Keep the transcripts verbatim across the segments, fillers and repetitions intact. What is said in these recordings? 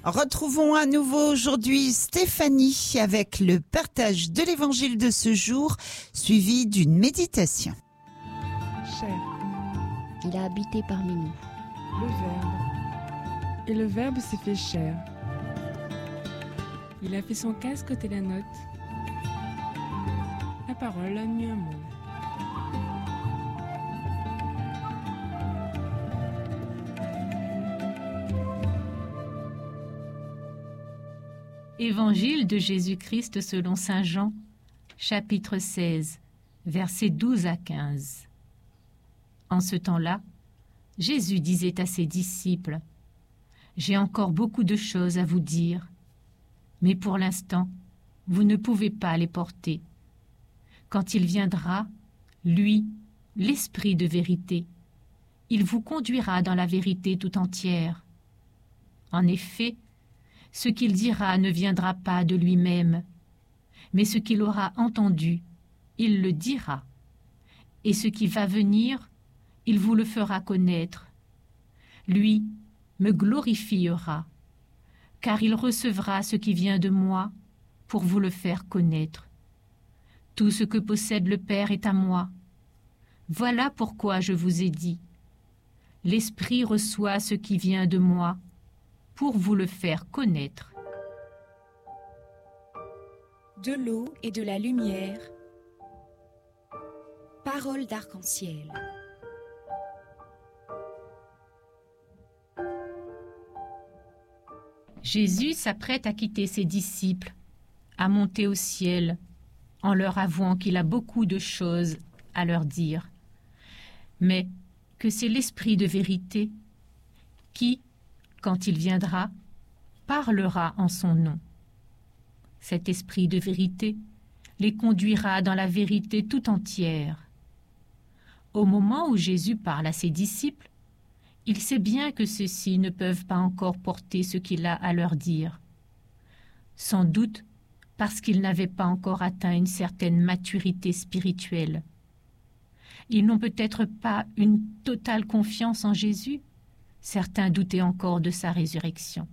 Retrouvons à nouveau aujourd'hui Stéphanie avec le partage de l'évangile de ce jour, suivi d'une méditation. Chair. Il a habité parmi nous. Le Verbe. Et le Verbe s'est fait chair. Il a fait son casque côté la note. La parole a mis un mot. Évangile de Jésus-Christ selon saint Jean, chapitre seize, versets douze à quinze. En ce temps-là, Jésus disait à ses disciples : « J'ai encore beaucoup de choses à vous dire, mais pour l'instant, vous ne pouvez pas les porter. Quand il viendra, lui, l'Esprit de vérité, il vous conduira dans la vérité tout entière. En effet, ce qu'il dira ne viendra pas de lui-même, mais ce qu'il aura entendu, il le dira. Et ce qui va venir, il vous le fera connaître. Lui me glorifiera, car il recevra ce qui vient de moi pour vous le faire connaître. Tout ce que possède le Père est à moi. Voilà pourquoi je vous ai dit : l'Esprit reçoit ce qui vient de moi pour vous le faire connaître. De l'eau et de la lumière. Parole d'arc-en-ciel. Jésus s'apprête à quitter ses disciples, à monter au ciel, en leur avouant qu'il a beaucoup de choses à leur dire, mais que c'est l'Esprit de vérité qui, quand il viendra, parlera en son nom. Cet Esprit de vérité les conduira dans la vérité tout entière. Au moment où Jésus parle à ses disciples, il sait bien que ceux-ci ne peuvent pas encore porter ce qu'il a à leur dire. Sans doute parce qu'ils n'avaient pas encore atteint une certaine maturité spirituelle. Ils n'ont peut-être pas une totale confiance en Jésus. Certains doutaient encore de sa résurrection.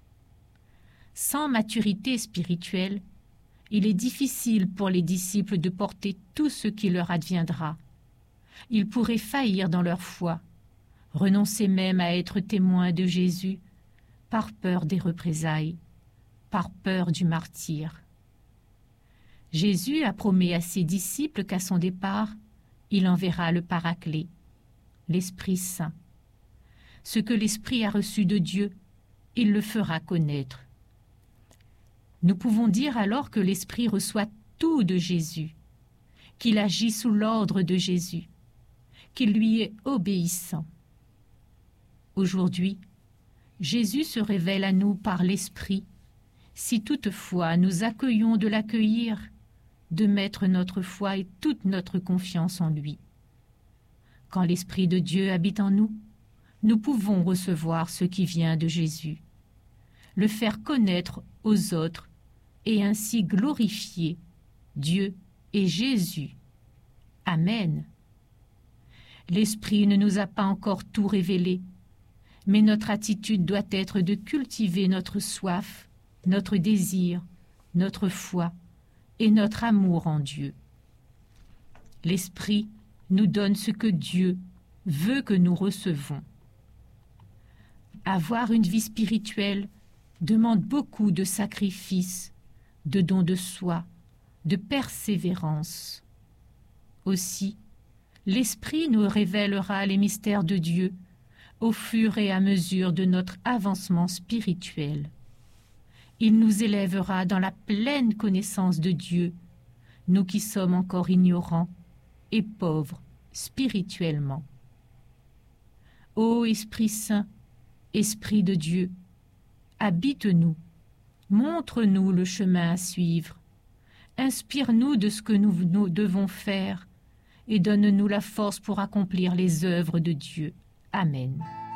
Sans maturité spirituelle, il est difficile pour les disciples de porter tout ce qui leur adviendra. Ils pourraient faillir dans leur foi, renoncer même à être témoins de Jésus par peur des représailles, par peur du martyre. Jésus a promis à ses disciples qu'à son départ, il enverra le Paraclet, l'Esprit Saint. Ce que l'Esprit a reçu de Dieu, il le fera connaître. Nous pouvons dire alors que l'Esprit reçoit tout de Jésus, qu'il agit sous l'ordre de Jésus, qu'il lui est obéissant. Aujourd'hui, Jésus se révèle à nous par l'Esprit, si toutefois nous accueillons de l'accueillir, de mettre notre foi et toute notre confiance en lui. Quand l'Esprit de Dieu habite en nous, nous pouvons recevoir ce qui vient de Jésus, le faire connaître aux autres et ainsi glorifier Dieu et Jésus. Amen. L'Esprit ne nous a pas encore tout révélé, mais notre attitude doit être de cultiver notre soif, notre désir, notre foi et notre amour en Dieu. L'Esprit nous donne ce que Dieu veut que nous recevons. Avoir une vie spirituelle demande beaucoup de sacrifices, de dons de soi, de persévérance. Aussi, l'Esprit nous révélera les mystères de Dieu au fur et à mesure de notre avancement spirituel. Il nous élèvera dans la pleine connaissance de Dieu, nous qui sommes encore ignorants et pauvres spirituellement. Ô Esprit Saint, Esprit de Dieu, habite-nous, montre-nous le chemin à suivre, inspire-nous de ce que nous, nous devons faire et donne-nous la force pour accomplir les œuvres de Dieu. Amen.